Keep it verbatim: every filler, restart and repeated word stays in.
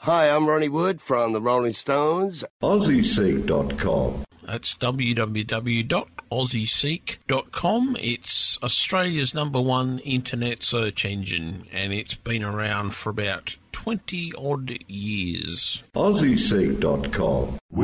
Hi, I'm Ronnie Wood from the Rolling Stones. Aussie Seek dot com. That's w w w dot aussie seek dot com. It's Australia's number one internet search engine, and it's been around for about twenty odd years. Aussie Seek dot com.